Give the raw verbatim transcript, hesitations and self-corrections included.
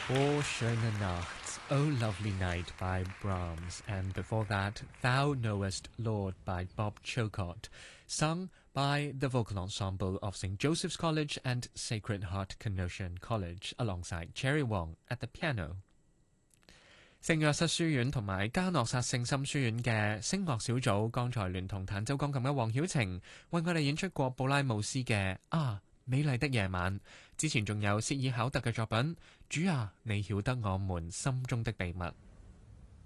O schöne Nacht, O Lovely Night by Brahms, and before that, Thou Knowest Lord by Bob Chilcott, sung by the vocal ensemble of Saint Joseph's College and Sacred Heart Canossian College, alongside Cherry Wong at the piano. 聖約瑟書院同埋加諾撒聖心書院嘅聲樂小組，剛才聯同彈奏鋼琴嘅黃曉晴，為我哋演出過布拉姆斯嘅啊美麗的夜晚，之前仲有薛爾考特嘅作品主啊，你曉得我們心中的秘密。